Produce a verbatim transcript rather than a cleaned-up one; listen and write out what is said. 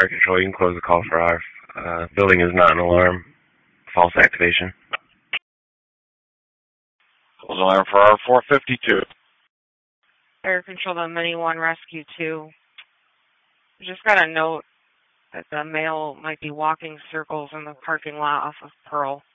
fire control. You can close the call for our uh, building is not an alarm. False activation. Close alarm for our four fifty-two. Fire control to Mini one Rescue two. Just got a note that the male might be walking circles in the parking lot off of Pearl.